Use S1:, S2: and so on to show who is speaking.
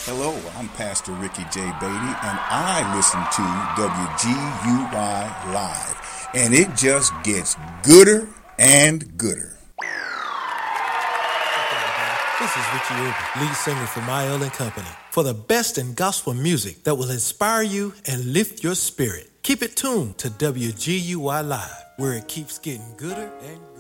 S1: Hello, I'm Pastor Ricky J. Beatty, and I listen to WGUY Live, and it just gets gooder and gooder.
S2: This is Richie Urban, lead singer for Mael and Company, for the best in gospel music that will inspire you and lift your spirit. Keep it tuned to WGUY Live, where it keeps getting gooder and gooder.